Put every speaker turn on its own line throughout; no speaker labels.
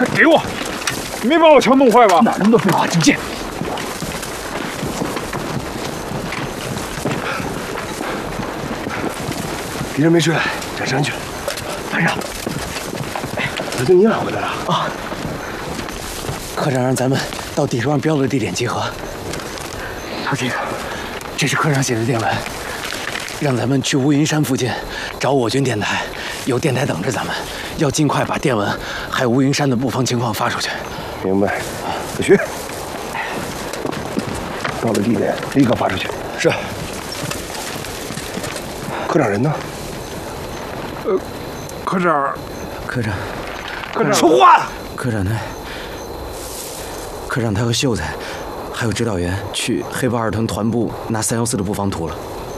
快给我！你没把我枪弄坏吧？
哪那么多废话，真贱！
敌人没追来，转山去了。
班长，
怎么你俩回来了？
啊！科长让咱们到地图上标的地点集合。他这是科长写的电文，让咱们去乌云山附近找我军电台，有电台等着咱们，要尽快把电文还有乌云山的布防情况发出去。
明白。子旭，到了地点立刻发出去。
是。
科长人呢？
科长
说话！科长他和秀才，还有指导员去黑豹2团团部拿314的布防图了。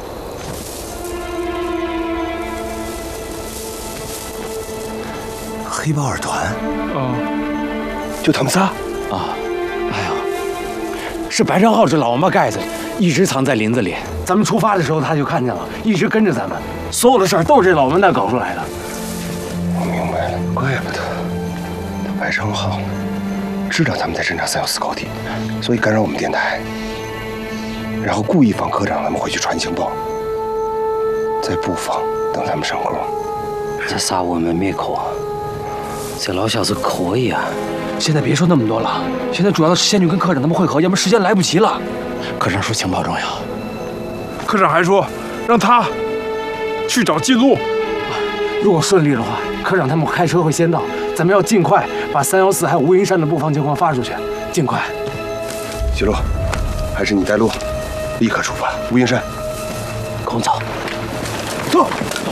黑豹2团？
啊，
就他们仨？
啊，哎呦，是白长浩这老王八盖子，一直藏在林子里。咱们出发的时候他就看见了，一直跟着咱们。所有的事儿都是这老混蛋搞出来的。
我明白了，怪不得他白长浩知道咱们在侦察314高地，所以干扰我们电台，然后故意放科长他们回去传情报，在布防等咱们上钩。
这杀我们灭口啊！这老小子可以啊！
现在别说那么多了，现在主要的是先去跟科长他们会合，要不然时间来不及了。科长说情报重要，
科长还说让他去找近路。
如果顺利的话，科长他们开车会先到，咱们要尽快把314还有乌云山的布防情况发出去，尽快。
许洛，还是你带路，立刻出发，乌云山。
跟我走。
走。